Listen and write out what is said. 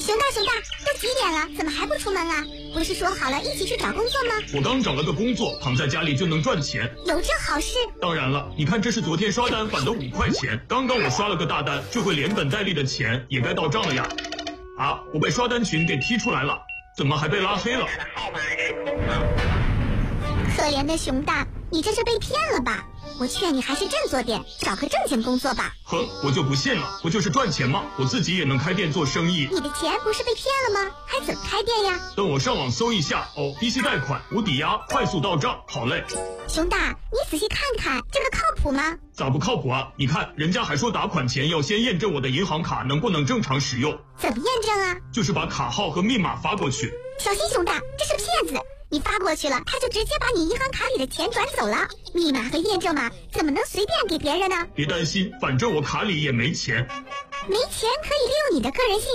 熊大，都几点了，怎么还不出门啊？不是说好了一起去找工作吗？ 我刚找了个工作，躺在家里就能赚钱。 有这好事？ 当然了，你看这是昨天刷单返的5块钱，刚刚我刷了个大单，这回连本带利的钱也该到账了呀。啊，我被刷单群给踢出来了，怎么还被拉黑了？ 可怜的熊大，你这是被骗了吧？我劝你还是振作点，找个正经工作吧。 哼，我就不信了，不就是赚钱吗？我自己也能开店做生意。 你的钱不是被骗了吗？还怎么开店呀？ 等我上网搜一下哦，低息贷款、无抵押、快速到账，好嘞。 熊大，你仔细看看，这个靠谱吗？ 咋不靠谱啊？你看人家还说打款前要先验证我的银行卡能不能正常使用。 怎么验证啊？ 就是把卡号和密码发过去。 小心熊大，这是骗子！你发过去了，他就直接把你银行卡里的钱转走了。密码和验证码怎么能随便给别人呢？ 别担心，反正我卡里也没钱。 没钱可以利用你的个人信息